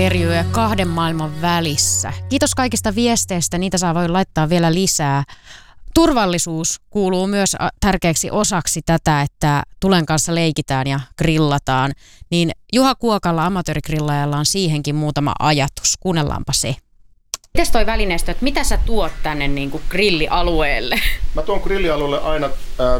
Eriöjä kahden maailman välissä. Kiitos kaikista viesteistä, niitä saa voi laittaa vielä lisää. Turvallisuus kuuluu myös tärkeäksi osaksi tätä, että tulen kanssa leikitään ja grillataan. Niin Juha Kuokalla, amatöörigrillaajalla, on siihenkin muutama ajatus. Kuunnellaanpa se. Mites toi välineistö, että mitä sä tuot tänne niin kuin grillialueelle? Mä tuon grillialueelle aina